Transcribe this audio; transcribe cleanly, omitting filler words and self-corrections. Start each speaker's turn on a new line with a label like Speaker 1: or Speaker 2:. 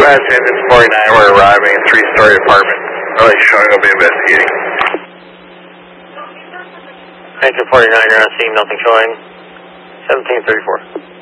Speaker 1: Dispatch, engine 49, we're arriving, 3-story apartment. Really showing will be investigating.
Speaker 2: Engine 49, you're on scene, nothing showing. 1734.